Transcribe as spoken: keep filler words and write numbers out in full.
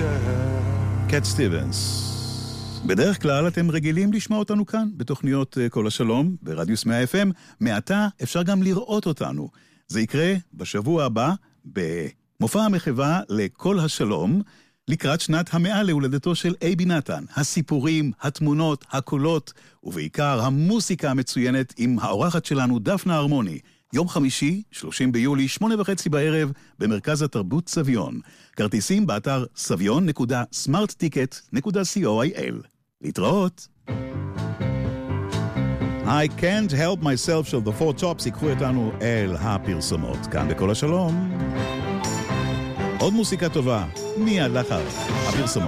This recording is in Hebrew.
קט סטיבנס. בדרך כלל אתם רגילים לשמוע אותנו כאן, בתוכניות כל השלום, ברדיוס מאה אף אם. מעתה אפשר גם לראות אותנו. זה יקרה בשבוע הבא, במופע המחווה לכל השלום, לקראת שנת המאה להולדתו של אייבי נתן. הסיפורים, התמונות, הקולות, ובעיקר המוסיקה המצוינת עם האורחת שלנו דפנה הרמוני. יום חמישי, שלושים ביולי, שמונה וחצי בערב, במרכז התרבות סביון. כרטיסים באתר סביון נקודה סמארט טיקט נקודה קו איי אל. להתראות. I can't help myself של The Four Tops יקחו איתנו אל הפרסומות. כאן בכל השלום. עוד מוסיקה טובה, מיד לאחר הפרסומות.